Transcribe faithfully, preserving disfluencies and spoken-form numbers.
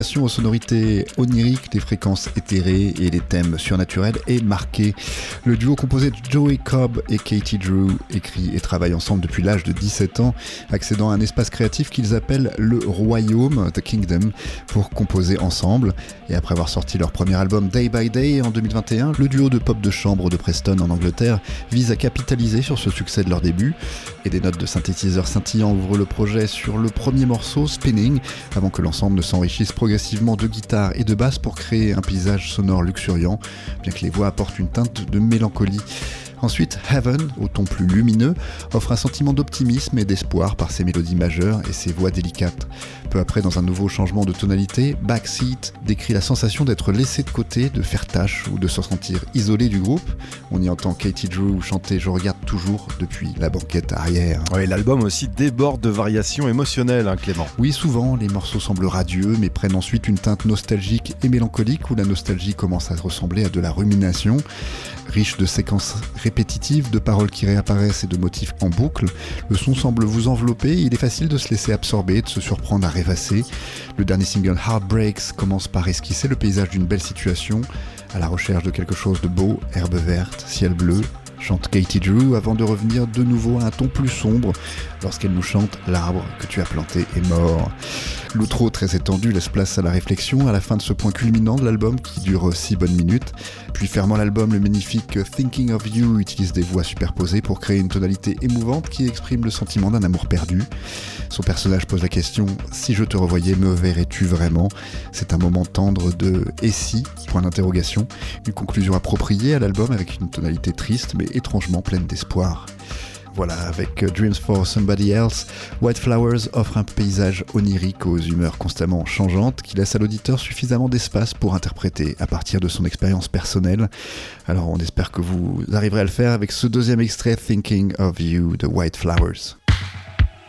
Aux sonorités oniriques, des fréquences éthérées et des thèmes surnaturels est marqué. Le duo composé de Joey Cobb et Katie Drew écrit et travaille ensemble depuis l'âge de dix-sept ans, accédant à un espace créatif qu'ils appellent le Royaume, The Kingdom, pour composer ensemble. Et après avoir sorti leur premier album Day by Day en deux mille vingt et un, le duo de pop de chambre de Preston en Angleterre vise à capitaliser sur ce succès de leur début. Et des notes de synthétiseurs scintillants ouvrent le projet sur le premier morceau, Spinning, avant que l'ensemble ne s'enrichisse progressivement de guitare et de basse pour créer un paysage sonore luxuriant, bien que les voix apportent une teinte de mélancolie. Ensuite, Heaven, au ton plus lumineux, offre un sentiment d'optimisme et d'espoir par ses mélodies majeures et ses voix délicates. Peu après, dans un nouveau changement de tonalité, Backseat décrit la sensation d'être laissé de côté, de faire tâche ou de se sentir isolé du groupe. On y entend Katie Drew chanter « Je regarde toujours » depuis la banquette arrière. Oui, l'album aussi déborde de variations émotionnelles, hein, Clément. Oui, souvent, les morceaux semblent radieux, mais prennent ensuite une teinte nostalgique et mélancolique où la nostalgie commence à ressembler à de la rumination. Riche de séquences répétitives, de paroles qui réapparaissent et de motifs en boucle, le son semble vous envelopper et il est facile de se laisser absorber, de se surprendre à rêvasser. Le dernier single Heartbreaks commence par esquisser le paysage d'une belle situation, à la recherche de quelque chose de beau, herbe verte, ciel bleu, chante Katie Drew avant de revenir de nouveau à un ton plus sombre lorsqu'elle nous chante « L'arbre que tu as planté est mort ». L'outro très étendu laisse place à la réflexion à la fin de ce point culminant de l'album qui dure six bonnes minutes. Puis fermant l'album, le magnifique Thinking of You utilise des voix superposées pour créer une tonalité émouvante qui exprime le sentiment d'un amour perdu. Son personnage pose la question « Si je te revoyais, me verrais-tu vraiment ?» C'est un moment tendre de « Et si ?» point d'interrogation. Une conclusion appropriée à l'album avec une tonalité triste mais étrangement pleine d'espoir. Voilà, avec Dreams for Somebody Else, White Flowers offre un paysage onirique aux humeurs constamment changeantes qui laisse à l'auditeur suffisamment d'espace pour interpréter à partir de son expérience personnelle. Alors on espère que vous arriverez à le faire avec ce deuxième extrait Thinking of You de White Flowers.